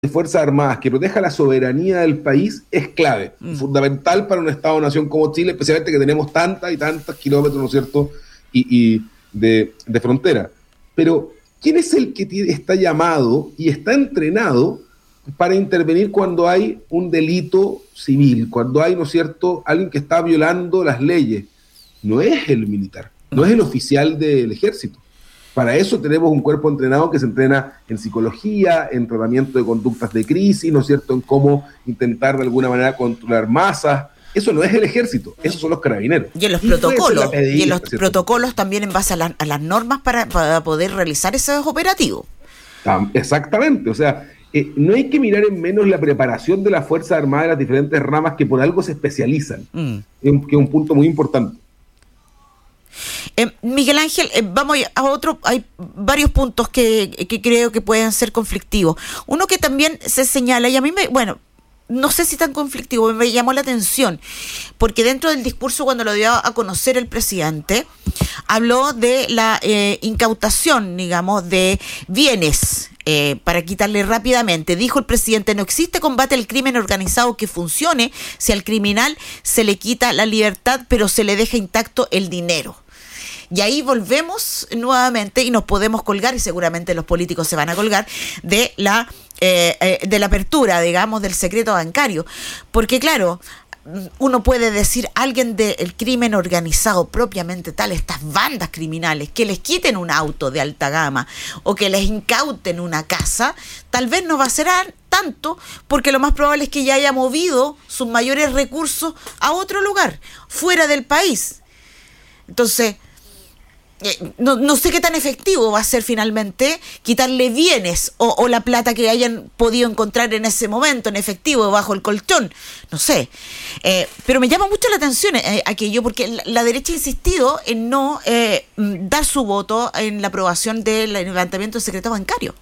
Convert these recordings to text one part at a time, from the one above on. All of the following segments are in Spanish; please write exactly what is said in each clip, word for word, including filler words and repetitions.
de Fuerzas Armadas que proteja la soberanía del país es clave, mm. fundamental para un Estado-nación como Chile, especialmente que tenemos tantas y tantos kilómetros, ¿no es cierto?, y, y de, de frontera. Pero, ¿quién es el que está llamado y está entrenado para intervenir cuando hay un delito civil, cuando hay, ¿no es cierto?, alguien que está violando las leyes? No es el militar, no es el oficial del ejército. Para eso tenemos un cuerpo entrenado que se entrena en psicología, en tratamiento de conductas de crisis, ¿no es cierto?, en cómo intentar de alguna manera controlar masas. Eso no es el ejército, esos son los carabineros. Y en los y protocolos, P D I, y en los ¿cierto? protocolos también en base a, la, a las normas para, para poder realizar esos operativos. Exactamente, o sea, eh, no hay que mirar en menos la preparación de las Fuerzas Armadas de las diferentes ramas que por algo se especializan, mm. que es un punto muy importante. Eh, Miguel Ángel, eh, vamos a otro, hay varios puntos que, que creo que pueden ser conflictivos. Uno que también se señala, y a mí me, bueno, no sé si tan conflictivo, me llamó la atención, porque dentro del discurso cuando lo dio a conocer el presidente, habló de la eh, incautación, digamos, de bienes. Eh, para quitarle rápidamente, dijo el presidente: no existe combate al crimen organizado que funcione si al criminal se le quita la libertad, pero se le deja intacto el dinero. Y ahí volvemos nuevamente y nos podemos colgar, y seguramente los políticos se van a colgar, de la, eh, eh, de la apertura, digamos, del secreto bancario. Porque claro, uno puede decir, alguien del crimen organizado propiamente tal, estas bandas criminales, que les quiten un auto de alta gama o que les incauten una casa, tal vez no va a ser tanto, porque lo más probable es que ya haya movido sus mayores recursos a otro lugar, fuera del país. Entonces, eh, no, no sé qué tan efectivo va a ser finalmente quitarle bienes o, o la plata que hayan podido encontrar en ese momento en efectivo bajo el colchón, no sé, eh, pero me llama mucho la atención eh, aquello, porque la, la derecha ha insistido en no eh, dar su voto en la aprobación del levantamiento del secreto bancario.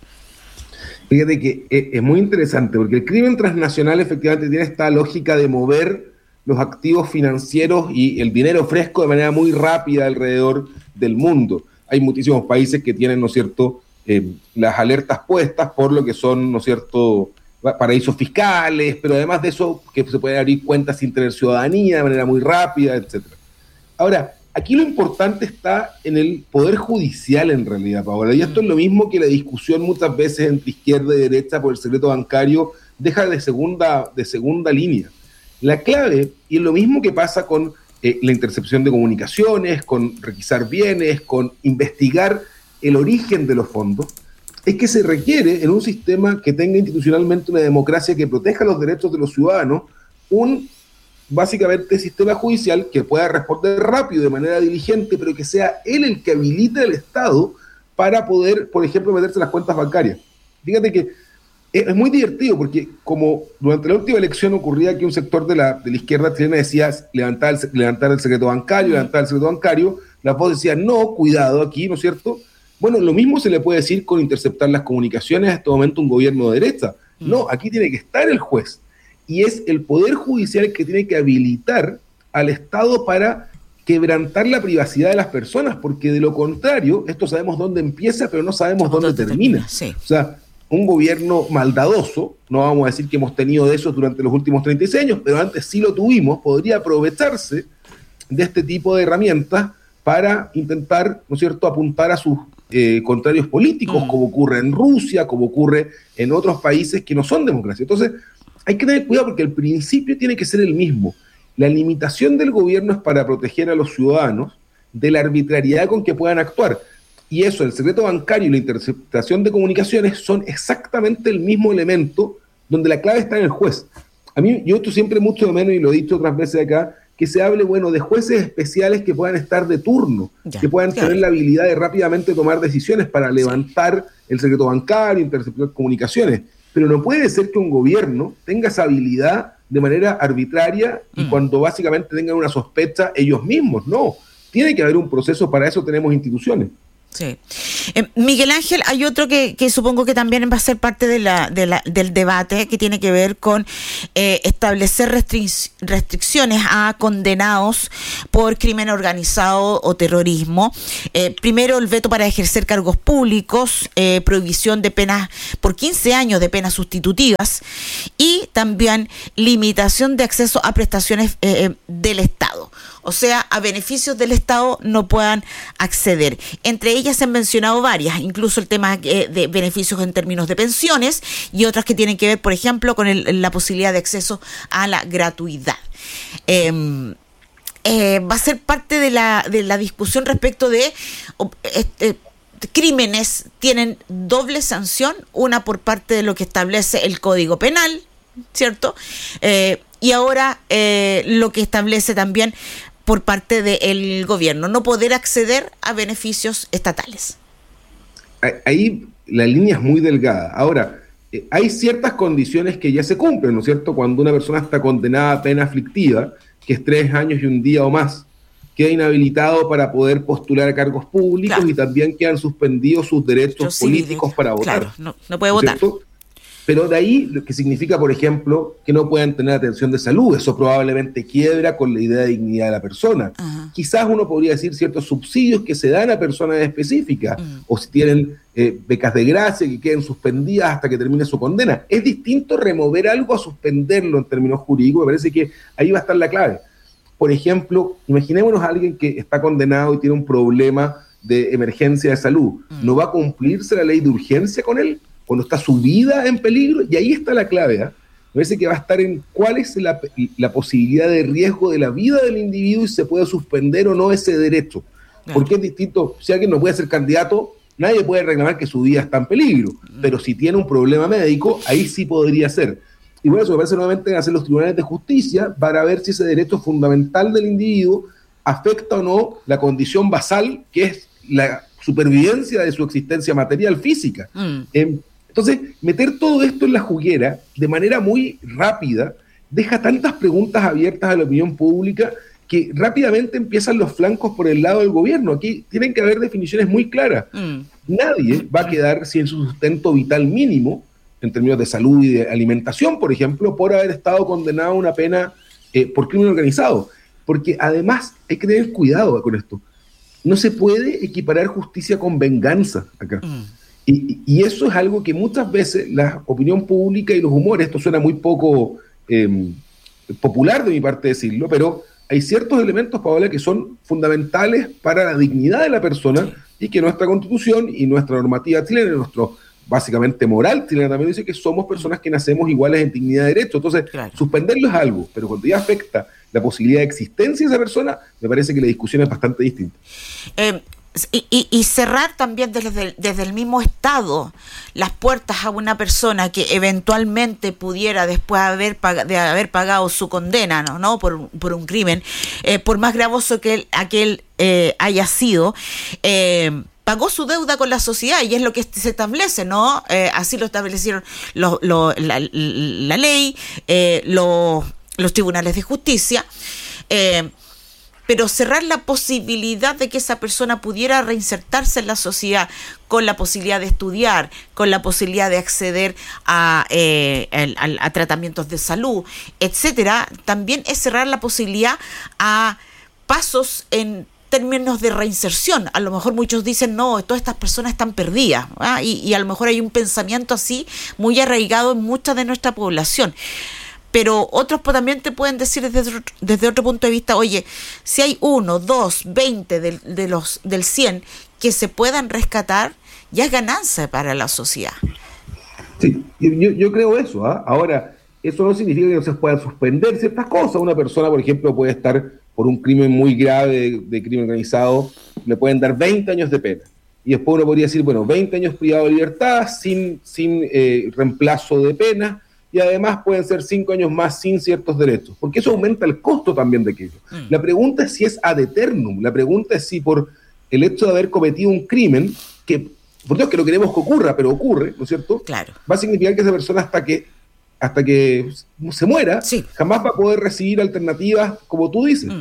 Fíjate que es, es muy interesante, porque el crimen transnacional efectivamente tiene esta lógica de mover los activos financieros y el dinero fresco de manera muy rápida alrededor del mundo. Hay muchísimos países que tienen, ¿no es cierto?, eh, las alertas puestas por lo que son, ¿no es cierto?, paraísos fiscales, pero además de eso, que se pueden abrir cuentas sin tener ciudadanía de manera muy rápida, etcétera. Ahora, aquí lo importante está en el poder judicial en realidad, Paola, y esto es lo mismo que la discusión muchas veces entre izquierda y derecha por el secreto bancario deja de segunda, de segunda línea. La clave, y es lo mismo que pasa con eh, la intercepción de comunicaciones, con requisar bienes, con investigar el origen de los fondos, es que se requiere en un sistema que tenga institucionalmente una democracia que proteja los derechos de los ciudadanos, un, básicamente, sistema judicial que pueda responder rápido, de manera diligente, pero que sea él el que habilite al Estado para poder, por ejemplo, meterse en las cuentas bancarias. Fíjate que es muy divertido, porque como durante la última elección ocurría que un sector de la, de la izquierda chilena decía levantar el, levantar el secreto bancario, levantar el secreto bancario, la voz decía no, cuidado aquí, ¿no es cierto? Bueno, lo mismo se le puede decir con interceptar las comunicaciones a este momento un gobierno de derecha. No, aquí tiene que estar el juez, y es el Poder Judicial el que tiene que habilitar al Estado para quebrantar la privacidad de las personas, porque de lo contrario, esto sabemos dónde empieza, pero no sabemos dónde, dónde termina. termina sí. O sea, un gobierno maldadoso, no vamos a decir que hemos tenido de eso durante los últimos treinta y seis años, pero antes sí lo tuvimos, podría aprovecharse de este tipo de herramientas para intentar, ¿no es cierto?, apuntar a sus eh, contrarios políticos, mm. como ocurre en Rusia, como ocurre en otros países que no son democracia. Entonces, hay que tener cuidado porque el principio tiene que ser el mismo. La limitación del gobierno es para proteger a los ciudadanos de la arbitrariedad con que puedan actuar. Y eso, el secreto bancario y la interceptación de comunicaciones son exactamente el mismo elemento donde la clave está en el juez. A mí, yo esto siempre mucho de menos, y lo he dicho otras veces acá, que se hable, bueno, de jueces especiales que puedan estar de turno, ya, que puedan claro. tener la habilidad de rápidamente tomar decisiones para levantar sí. el secreto bancario, interceptar comunicaciones. Pero no puede ser que un gobierno tenga esa habilidad de manera arbitraria y mm. cuando básicamente tengan una sospecha ellos mismos. No, tiene que haber un proceso, para eso tenemos instituciones. Sí. Eh, Miguel Ángel, hay otro que, que supongo que también va a ser parte de la, de la, del debate, que tiene que ver con eh, establecer restric- restricciones a condenados por crimen organizado o terrorismo. Eh, primero, el veto para ejercer cargos públicos, eh, prohibición de penas por quince años de penas sustitutivas y también limitación de acceso a prestaciones eh, del Estado. O sea, a beneficios del Estado no puedan acceder. Entre ellas se han mencionado varias, incluso el tema eh, de beneficios en términos de pensiones y otras que tienen que ver, por ejemplo, con el, la posibilidad de acceso a la gratuidad. Eh, eh, va a ser parte de la, de la discusión respecto de este, crímenes tienen doble sanción, una por parte de lo que establece el Código Penal, ¿cierto? Eh, y ahora eh, lo que establece también por parte del gobierno, no poder acceder a beneficios estatales. Ahí la línea es muy delgada. Ahora, eh, hay ciertas condiciones que ya se cumplen, ¿no es cierto? Cuando una persona está condenada a pena aflictiva, que es tres años y un día o más, queda inhabilitado para poder postular a cargos públicos, claro, y también quedan suspendidos sus derechos Yo políticos sí, para votar. Claro, no, no puede votar. ¿Cierto? Pero de ahí, lo que significa, por ejemplo, que no puedan tener atención de salud. Eso probablemente quiebra con la idea de dignidad de la persona. Uh-huh. Quizás uno podría decir ciertos subsidios que se dan a personas específicas, uh-huh, o si tienen eh, becas de gracia que queden suspendidas hasta que termine su condena. Es distinto remover algo a suspenderlo en términos jurídicos. Me parece que ahí va a estar la clave. Por ejemplo, imaginémonos a alguien que está condenado y tiene un problema de emergencia de salud. Uh-huh. ¿No va a cumplirse la ley de urgencia con él cuando está su vida en peligro? Y ahí está la clave, ¿eh? Me parece que va a estar en cuál es la, la posibilidad de riesgo de la vida del individuo y se puede suspender o no ese derecho. Claro. Porque es distinto, si alguien no puede ser candidato, nadie puede reclamar que su vida está en peligro, mm. pero si tiene un problema médico, ahí sí podría ser. Y bueno, eso me parece nuevamente en hacer los tribunales de justicia para ver si ese derecho fundamental del individuo afecta o no la condición basal, que es la supervivencia de su existencia material física. Mm. Eh, Entonces, meter todo esto en la juguera de manera muy rápida deja tantas preguntas abiertas a la opinión pública que rápidamente empiezan los flancos por el lado del gobierno. Aquí tienen que haber definiciones muy claras. Mm. Nadie va a quedar sin su sustento vital mínimo, en términos de salud y de alimentación, por ejemplo, por haber estado condenado a una pena eh, por crimen organizado. Porque además hay que tener cuidado con esto. No se puede equiparar justicia con venganza acá. Mm. Y, y eso es algo que muchas veces la opinión pública y los humores, esto suena muy poco eh, popular de mi parte decirlo, pero hay ciertos elementos, Paola, que son fundamentales para la dignidad de la persona y que nuestra Constitución y nuestra normativa chilena, nuestro básicamente moral chilena también dice que somos personas que nacemos iguales en dignidad de derecho. Entonces, claro, suspenderlo es algo, pero cuando ya afecta la posibilidad de existencia de esa persona, me parece que la discusión es bastante distinta. Eh, Y, y, y cerrar también desde, desde el mismo Estado las puertas a una persona que eventualmente pudiera, después de haber, pag- de haber pagado su condena, ¿no? ¿no? Por, por un crimen, eh, por más gravoso que él, aquel eh, haya sido, eh, pagó su deuda con la sociedad y es lo que se establece, ¿no? Eh, así lo establecieron lo, lo, la, la ley, eh, lo, los tribunales de justicia, eh, pero cerrar la posibilidad de que esa persona pudiera reinsertarse en la sociedad con la posibilidad de estudiar, con la posibilidad de acceder a, eh, a, a tratamientos de salud, etcétera, también es cerrar la posibilidad a pasos en términos de reinserción. A lo mejor muchos dicen, no, todas estas personas están perdidas, ¿ah? y, y a lo mejor hay un pensamiento así muy arraigado en mucha de nuestra población. Pero otros también te pueden decir desde otro, desde otro punto de vista, oye, si hay uno, dos, veinte de, de los, del cien que se puedan rescatar, ya es ganancia para la sociedad. Sí, yo, yo creo eso. ¿eh? Ahora, eso no significa que no se puedan suspender ciertas cosas. Una persona, por ejemplo, puede estar por un crimen muy grave de, de crimen organizado, le pueden dar veinte años de pena. Y después uno podría decir, bueno, veinte años privado de libertad, sin, sin eh, reemplazo de pena, y además pueden ser cinco años más sin ciertos derechos, porque eso aumenta el costo también de aquello. Mm. La pregunta es si es ad eternum, la pregunta es si por el hecho de haber cometido un crimen, que por Dios que no queremos que ocurra, pero ocurre, ¿no es cierto? Claro. Va a significar que esa persona hasta que, hasta que se muera, sí, jamás va a poder recibir alternativas, como tú dices. Mm.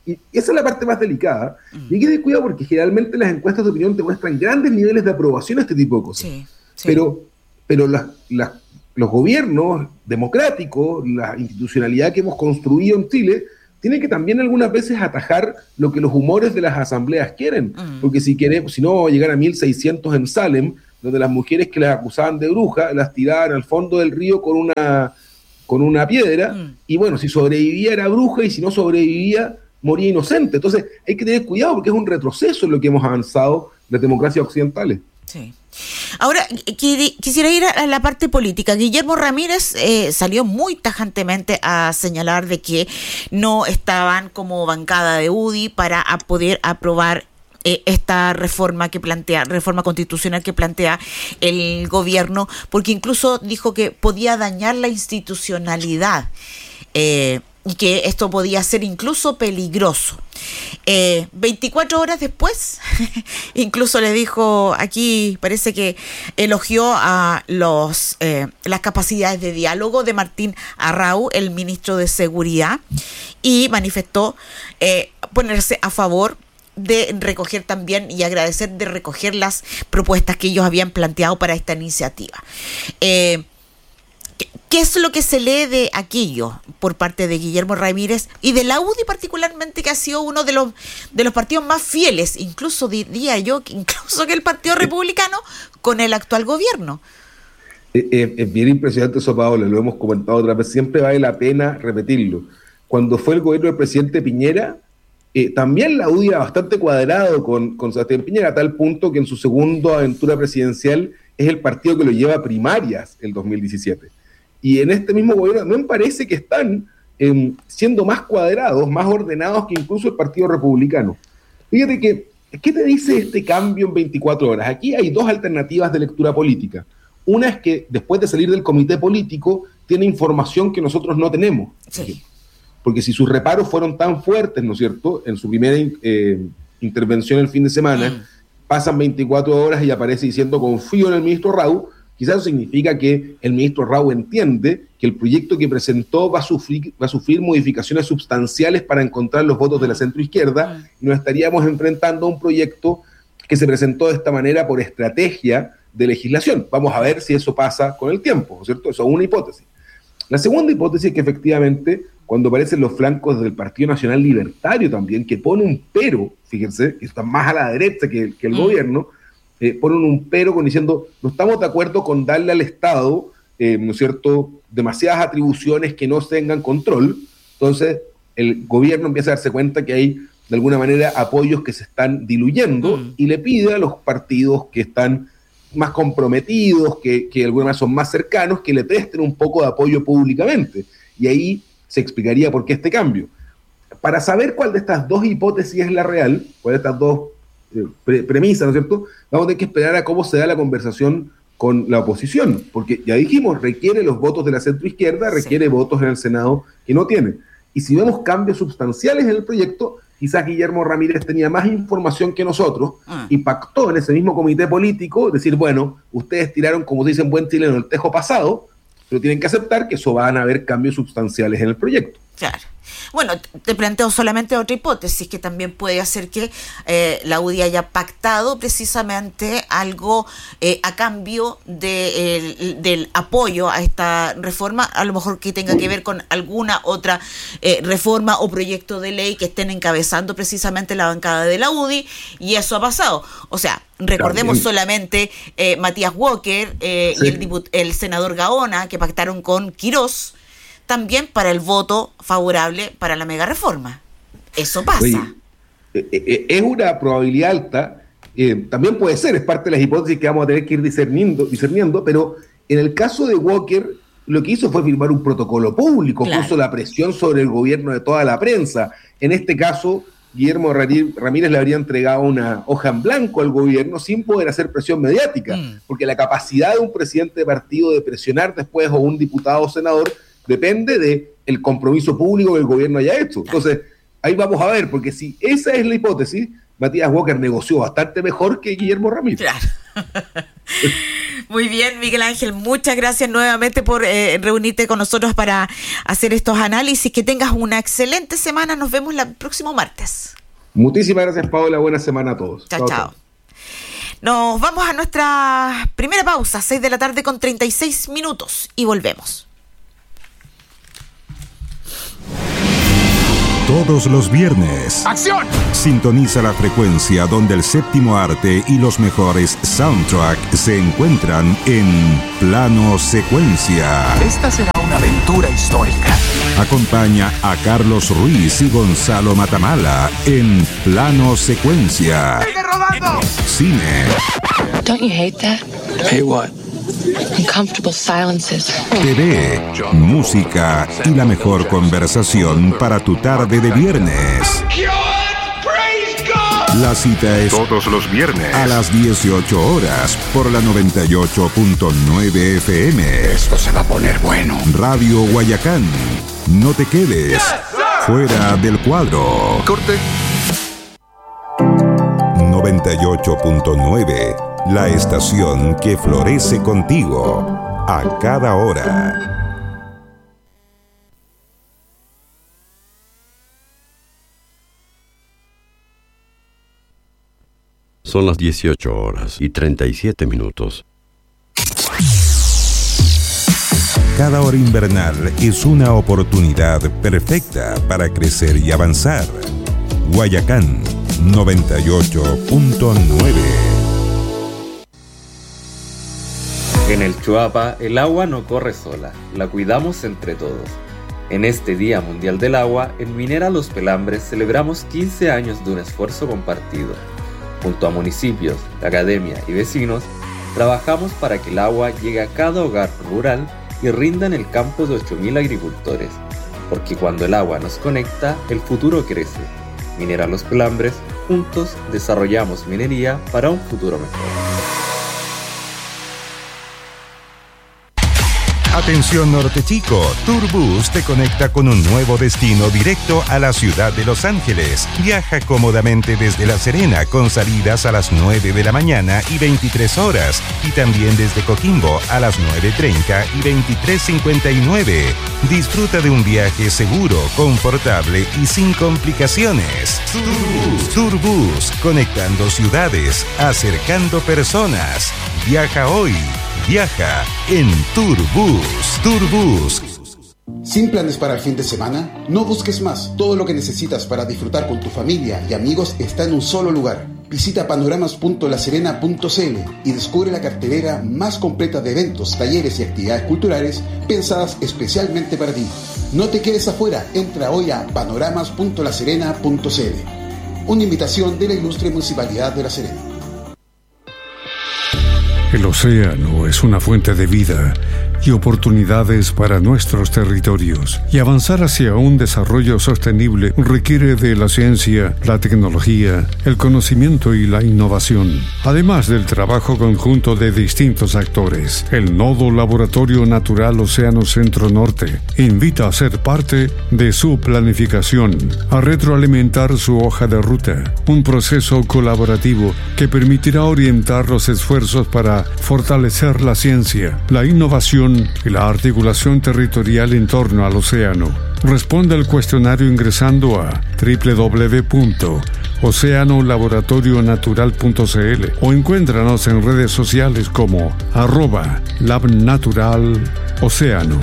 Y esa es la parte más delicada. Mm. Y hay que tener cuidado porque generalmente las encuestas de opinión te muestran grandes niveles de aprobación a este tipo de cosas. Sí, sí. Pero, pero las, las, los gobiernos democráticos, la institucionalidad que hemos construido en Chile, tienen que también algunas veces atajar lo que los humores de las asambleas quieren. Mm. Porque si queremos, si no vamos a llegar a mil seiscientos en Salem, donde las mujeres que las acusaban de bruja las tiraban al fondo del río con una, con una piedra, mm. y bueno, si sobrevivía era bruja y si no sobrevivía moría inocente. Entonces hay que tener cuidado porque es un retroceso en lo que hemos avanzado las democracias occidentales. Sí. Ahora, quisiera ir a la parte política. Guillermo Ramírez eh, salió muy tajantemente a señalar de que no estaban como bancada de U D I para a poder aprobar eh, esta reforma que plantea, reforma constitucional que plantea el gobierno, porque incluso dijo que podía dañar la institucionalidad. Eh, y que esto podía ser incluso peligroso. Eh, veinticuatro horas después, incluso le dijo aquí, parece que elogió a los eh, las capacidades de diálogo de Martín Arrau, el ministro de Seguridad, y manifestó eh, ponerse a favor de recoger también y agradecer de recoger las propuestas que ellos habían planteado para esta iniciativa. Eh, ¿Qué es lo que se lee de aquello por parte de Guillermo Ramírez y de la U D I particularmente, que ha sido uno de los de los partidos más fieles, incluso diría yo, incluso que el Partido Republicano, con el actual gobierno? Es, es, es bien impresionante eso, Paola, lo hemos comentado otra vez, siempre vale la pena repetirlo. Cuando fue el gobierno del presidente Piñera, eh, también la U D I era bastante cuadrado con, con Sebastián Piñera, a tal punto que en su segunda aventura presidencial es el partido que lo lleva a primarias el dos mil diecisiete. Y en este mismo gobierno me parece que están eh, siendo más cuadrados, más ordenados que incluso el Partido Republicano. Fíjate que, ¿qué te dice este cambio en veinticuatro horas? Aquí hay dos alternativas de lectura política. Una es que después de salir del comité político tiene información que nosotros no tenemos. Sí. Porque si sus reparos fueron tan fuertes, ¿no es cierto?, en su primera eh, intervención el fin de semana, mm. pasan veinticuatro horas y aparece diciendo confío en el ministro Rau. Quizás eso significa que el ministro Rau entiende que el proyecto que presentó va a sufrir, va a sufrir modificaciones sustanciales para encontrar los votos de la centroizquierda, y nos estaríamos enfrentando a un proyecto que se presentó de esta manera por estrategia de legislación. Vamos a ver si eso pasa con el tiempo, ¿no es cierto? Eso es una hipótesis. La segunda hipótesis es que efectivamente, cuando aparecen los flancos del Partido Nacional Libertario también, que pone un pero, fíjense, que está más a la derecha que, que el mm. gobierno, Eh, ponen un pero con diciendo, no estamos de acuerdo con darle al Estado, eh, ¿no es cierto?, demasiadas atribuciones que no tengan control. Entonces, el gobierno empieza a darse cuenta que hay, de alguna manera, apoyos que se están diluyendo mm. y le pide a los partidos que están más comprometidos, que, que de alguna manera son más cercanos, que le presten un poco de apoyo públicamente. Y ahí se explicaría por qué este cambio. Para saber cuál de estas dos hipótesis es la real, cuál de estas dos Pre- premisa, ¿no es cierto?, vamos a tener que esperar a cómo se da la conversación con la oposición, porque ya dijimos, requiere los votos de la centroizquierda, requiere sí. votos en el Senado que no tiene. Y si vemos cambios sustanciales en el proyecto, quizás Guillermo Ramírez tenía más información que nosotros ah. y pactó en ese mismo comité político decir, bueno, ustedes tiraron, como se dice en buen chileno, el tejo pasado, pero tienen que aceptar que eso van a haber cambios sustanciales en el proyecto. Claro. Bueno, te planteo solamente otra hipótesis que también puede hacer que eh, la U D I haya pactado precisamente algo eh, a cambio de, el, del apoyo a esta reforma, a lo mejor que tenga que ver con alguna otra eh, reforma o proyecto de ley que estén encabezando precisamente la bancada de la U D I, y eso ha pasado. O sea, recordemos también. solamente eh, Matías Walker eh, sí. y el, diput- el senador Gaona, que pactaron con Quirós, también para el voto favorable para la mega reforma. Eso pasa. Oye, eh, eh, es una probabilidad alta, eh, también puede ser, es parte de las hipótesis que vamos a tener que ir discerniendo, discerniendo, pero en el caso de Walker, lo que hizo fue firmar un protocolo público, claro. puso la presión sobre el gobierno de toda la prensa. En este caso, Guillermo Ramírez le habría entregado una hoja en blanco al gobierno sin poder hacer presión mediática, mm. porque la capacidad de un presidente de partido de presionar después o un diputado o senador depende del compromiso público que el gobierno haya hecho. Entonces, ahí vamos a ver, porque si esa es la hipótesis, Matías Walker negoció bastante mejor que Guillermo Ramírez. Claro. Muy bien, Miguel Ángel, muchas gracias nuevamente por eh, reunirte con nosotros para hacer estos análisis. Que tengas una excelente semana. Nos vemos el próximo martes. Muchísimas gracias, Paola. Buena semana a todos. Chao, chao. chao. Nos vamos a nuestra primera pausa, seis de la tarde con treinta y seis minutos, y volvemos. Todos los viernes. ¡Acción! Sintoniza la frecuencia donde el séptimo arte y los mejores soundtracks se encuentran en Plano Secuencia. Esta será una aventura histórica. Acompaña a Carlos Ruiz y Gonzalo Matamala en Plano Secuencia. ¡Sigue rodando! Cine. Don't you hate that? Hey, what? Uncomfortable silences. T V, música y la mejor conversación para tu tarde de viernes. La cita es todos los viernes a las dieciocho horas por la noventa y ocho punto nueve F M. Esto se va a poner bueno. Radio Guayacán. No te quedes Yes, fuera del cuadro. Corte. noventa y ocho punto nueve. La estación que florece contigo a cada hora. Son las dieciocho horas y treinta y siete minutos. Cada hora invernal es una oportunidad perfecta para crecer y avanzar. Guayacán noventa y ocho punto nueve. En el Chuapa, el agua no corre sola, la cuidamos entre todos. En este Día Mundial del Agua, en Minera Los Pelambres celebramos quince años de un esfuerzo compartido. Junto a municipios, la academia y vecinos, trabajamos para que el agua llegue a cada hogar rural y rinda en el campo de ocho mil agricultores. Porque cuando el agua nos conecta, el futuro crece. Minera Los Pelambres, juntos desarrollamos minería para un futuro mejor. Atención Norte Chico, Turbus te conecta con un nuevo destino directo a la ciudad de Los Ángeles. Viaja cómodamente desde La Serena con salidas a las nueve de la mañana y veintitrés horas y también desde Coquimbo a las nueve treinta y veintitrés cincuenta y nueve. Disfruta de un viaje seguro, confortable y sin complicaciones. Turbus, Turbus, conectando ciudades, acercando personas. Viaja hoy. Viaja en Turbus. Turbus. ¿Sin planes para el fin de semana? No busques más. Todo lo que necesitas para disfrutar con tu familia y amigos está en un solo lugar. Visita panoramas punto la serena punto c l y descubre la cartelera más completa de eventos, talleres y actividades culturales pensadas especialmente para ti. No te quedes afuera. Entra hoy a panoramas punto la serena punto c l. Una invitación de la ilustre Municipalidad de La Serena. El océano es una fuente de vida y oportunidades para nuestros territorios. Y avanzar hacia un desarrollo sostenible requiere de la ciencia, la tecnología, el conocimiento y la innovación, además del trabajo conjunto de distintos actores. El Nodo Laboratorio Natural Océano Centro Norte invita a ser parte de su planificación, a retroalimentar su hoja de ruta, un proceso colaborativo que permitirá orientar los esfuerzos para fortalecer la ciencia, la innovación y la articulación territorial en torno al océano. Responde al cuestionario ingresando a doble u doble u doble u punto océano laboratorio natural punto c l o encuéntranos en redes sociales como arroba labnaturalocéano.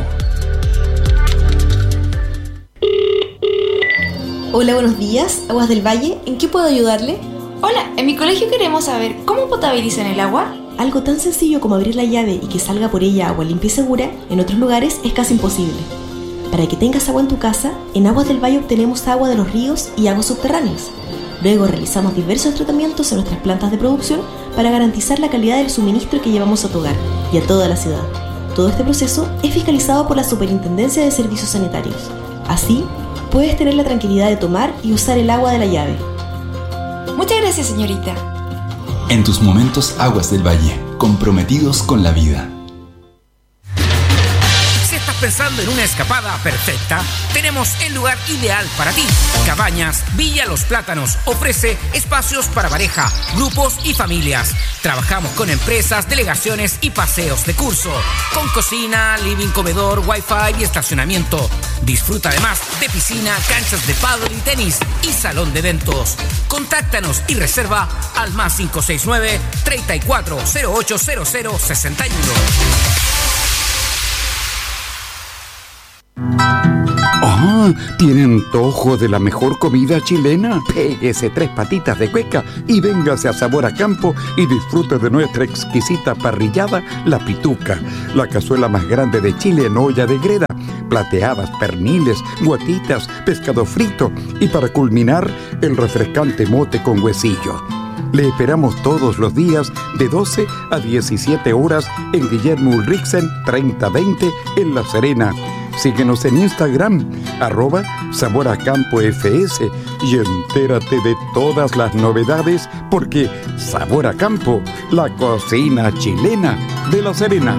Hola, buenos días. Aguas del Valle, ¿en qué puedo ayudarle? Hola, en mi colegio queremos saber cómo potabilizan el agua. Algo tan sencillo como abrir la llave y que salga por ella agua limpia y segura, en otros lugares es casi imposible. Para que tengas agua en tu casa, en Aguas del Valle obtenemos agua de los ríos y aguas subterráneas. Luego realizamos diversos tratamientos en nuestras plantas de producción para garantizar la calidad del suministro que llevamos a tu hogar y a toda la ciudad. Todo este proceso es fiscalizado por la Superintendencia de Servicios Sanitarios. Así, puedes tener la tranquilidad de tomar y usar el agua de la llave. Muchas gracias, señorita. En tus momentos, Aguas del Valle, comprometidos con la vida. pensando en una escapada perfecta? Tenemos el lugar ideal para ti. Cabañas Villa Los Plátanos ofrece espacios para pareja, grupos y familias. Trabajamos con empresas, delegaciones y paseos de curso, con cocina, living, comedor, wifi y estacionamiento. Disfruta además de piscina, canchas de pádel y tenis y salón de eventos. Contáctanos y reserva al más cinco seis nueve, treinta y cuatro, cero ocho cero cero, sesenta y uno. Ah, ¿tiene antojo de la mejor comida chilena? Péguese tres patitas de cueca y véngase a Sabor a Campo y disfrute de nuestra exquisita parrillada, La Pituca, la cazuela más grande de Chile en olla de greda, plateadas, perniles, guatitas, pescado frito y para culminar, el refrescante mote con huesillo. Le esperamos todos los días de doce a diecisiete horas en Guillermo Ulrichsen treinta veinte en La Serena. Síguenos en Instagram, arroba Sabor a Campo F S, y entérate de todas las novedades porque Sabor a Campo, la cocina chilena de La Serena.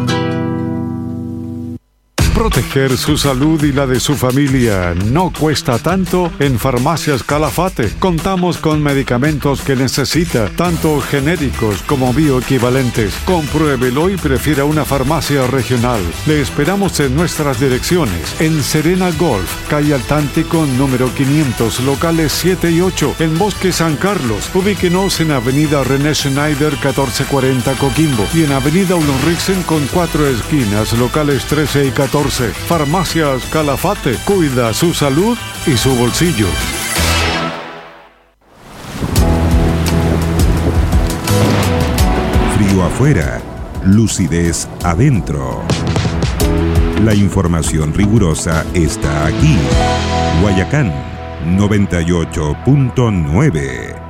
Proteger su salud y la de su familia no cuesta tanto en Farmacias Calafate. Contamos con medicamentos que necesita, tanto genéricos como bioequivalentes. Compruébelo y prefiera una farmacia regional. Le esperamos en nuestras direcciones. En Serena Golf, calle Altántico número quinientos, locales siete y ocho. En Bosque San Carlos, ubíquenos en Avenida René Schneider catorce cuarenta Coquimbo. Y en Avenida Ulrichsen con cuatro esquinas, locales trece y catorce. Farmacias Calafate, cuida su salud y su bolsillo. Frío afuera, lucidez adentro. La información rigurosa está aquí. Guayacán noventa y ocho punto nueve.